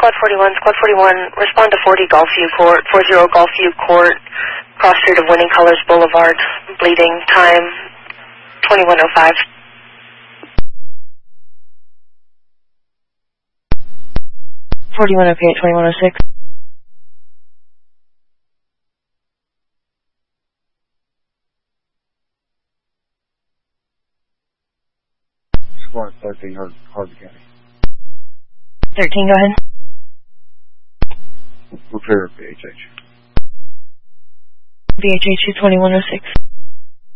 Squad 41, respond to 40 Gulfview Court, 40 Gulfview Court, cross street of Winning Colors Boulevard, bleeding, time 21:05. 41 okay at 21:06. Squad 13, Harvey County. 13, go ahead. Repair of BHH. BHH 21:06.